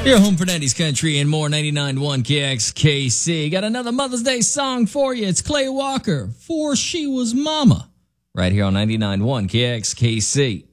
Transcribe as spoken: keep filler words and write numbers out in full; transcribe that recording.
Your home for nineties country and more. Ninety-nine point one K X K C. Got another Mother's Day song for you. It's Clay Walker, For She Was Mama, right here on ninety-nine point one K X K C.